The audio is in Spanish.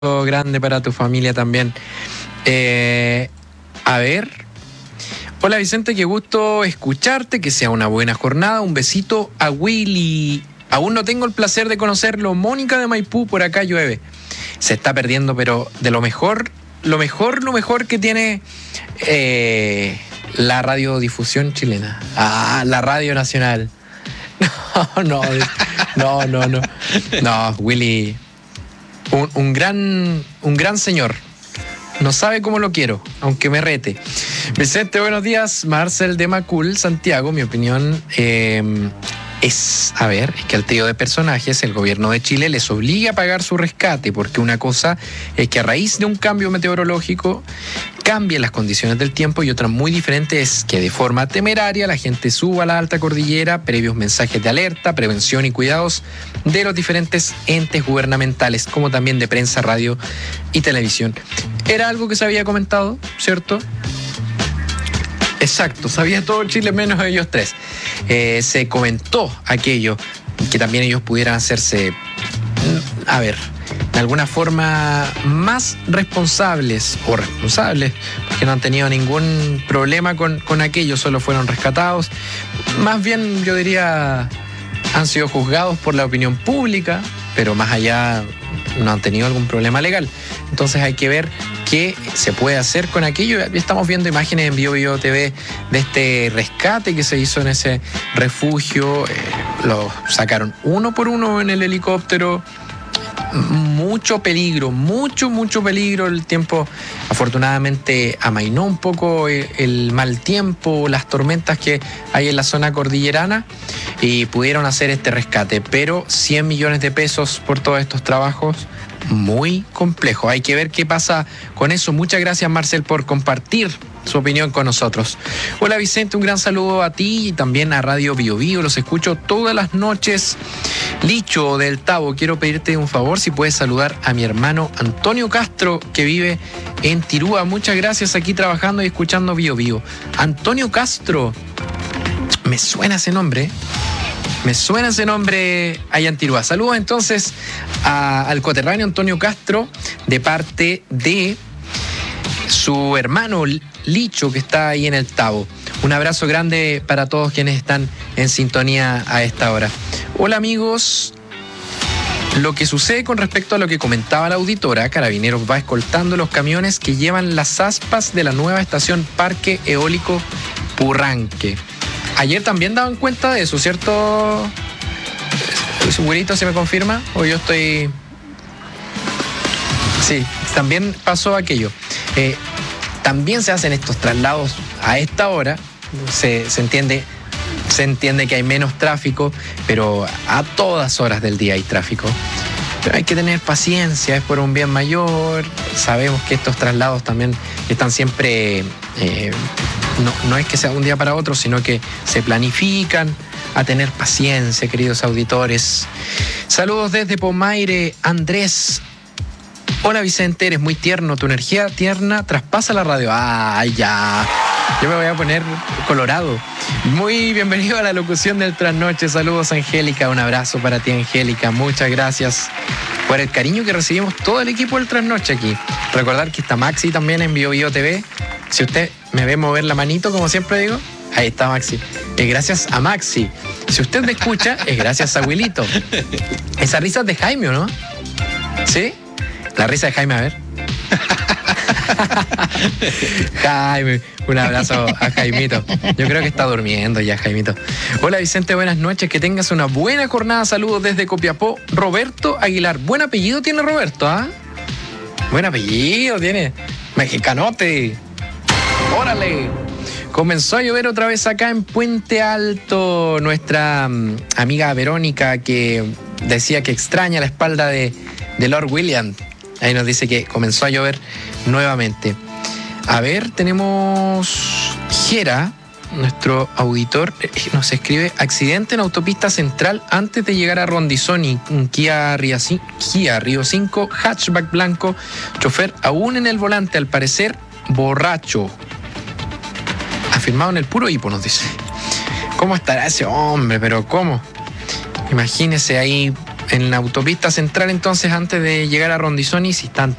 grande para tu familia también. A ver. Hola Vicente, qué gusto escucharte, que sea una buena jornada. Un besito a Willy. Aún no tengo el placer de conocerlo. Mónica de Maipú, por acá llueve. Se está perdiendo, pero de lo mejor que tiene la radiodifusión chilena. La Radio Nacional. No, Willy, un gran señor. No sabe cómo lo quiero, aunque me rete. Vicente, buenos días. Marcel de Macul, Santiago. Mi opinión es que al trío de personajes el gobierno de Chile les obliga a pagar su rescate, porque una cosa es que a raíz de un cambio meteorológico cambien las condiciones del tiempo, y otra muy diferente es que de forma temeraria la gente suba a la alta cordillera previos mensajes de alerta, prevención y cuidados de los diferentes entes gubernamentales, como también de prensa, radio y televisión. Era algo que se había comentado, ¿cierto? Exacto, sabía todo Chile menos ellos tres. Se comentó aquello, que también ellos pudieran hacerse, de alguna forma más responsables, porque no han tenido ningún problema con aquello, solo fueron rescatados. Más bien, yo diría, han sido juzgados por la opinión pública, pero más allá no han tenido algún problema legal. Entonces hay que ver qué se puede hacer con aquello. Estamos viendo imágenes en Bio TV de este rescate que se hizo en ese refugio. Lo sacaron uno por uno en el helicóptero. Mucho peligro. El tiempo afortunadamente amainó un poco el mal tiempo, las tormentas que hay en la zona cordillerana, y pudieron hacer este rescate. Pero 100 millones de pesos por todos estos trabajos, muy complejo. Hay que ver qué pasa con eso. Muchas gracias, Marcel, por compartir su opinión con nosotros. Hola Vicente, un gran saludo a ti y también a Radio Bio Bio. Los escucho todas las noches. Licho del Tabo, quiero pedirte un favor, si puedes saludar a mi hermano Antonio Castro, que vive en Tirúa. Muchas gracias, aquí trabajando y escuchando Bio Bio. Antonio Castro, me suena ese nombre allá en Tirúa. Saludos entonces al coterráneo Antonio Castro de parte de su hermano Licho, que está ahí en el Tabo. Un abrazo grande para todos quienes están en sintonía a esta hora. Hola amigos. Lo que sucede con respecto a lo que comentaba la auditora, Carabineros va escoltando los camiones que llevan las aspas de la nueva estación Parque Eólico Purranque. Ayer también daban cuenta de eso, ¿cierto? ¿Su güerito se me confirma? ¿O yo estoy...? Sí, también pasó aquello. También se hacen estos traslados a esta hora. Se entiende que hay menos tráfico, pero a todas horas del día hay tráfico. Pero hay que tener paciencia, es por un bien mayor. Sabemos que estos traslados también están siempre... No es que sea de un día para otro, sino que se planifican. A tener paciencia, queridos auditores. Saludos desde Pomaire, Andrés. Hola Vicente, eres muy tierno, tu energía tierna traspasa la radio. ¡Ay, ya! Yo me voy a poner colorado. Muy bienvenido a la locución del Trasnoche. Saludos, Angélica, un abrazo para ti, Angélica. Muchas gracias por el cariño que recibimos todo el equipo del Trasnoche aquí. Recordar que está Maxi también en Bio Bio TV. Si usted me ve mover la manito, como siempre digo, ahí está Maxi. Es gracias a Maxi. Si usted me escucha, es gracias a Wilito. Esa risa es de Jaime, ¿o no? ¿Sí? La risa de Jaime, a ver. Jaime, un abrazo a Jaimito. Yo creo que está durmiendo ya, Jaimito. Hola Vicente, buenas noches, que tengas una buena jornada. Saludos desde Copiapó, Roberto Aguilar. Buen apellido tiene Roberto, ¿ah? Buen apellido tiene. Mexicanote. Órale. Comenzó a llover otra vez acá en Puente Alto. Nuestra amiga Verónica, que decía que extraña la espalda de Lord William. Ahí nos dice que comenzó a llover nuevamente. A ver, tenemos Jera, nuestro auditor, nos escribe: accidente en autopista central antes de llegar a Rondizoni. Un Kia Rio 5, hatchback blanco, chofer aún en el volante, al parecer borracho. Afirmado en el puro hipo, nos dice. ¿Cómo estará ese hombre? Pero ¿cómo? Imagínese ahí en la autopista central, entonces, antes de llegar a Rondizoni, si están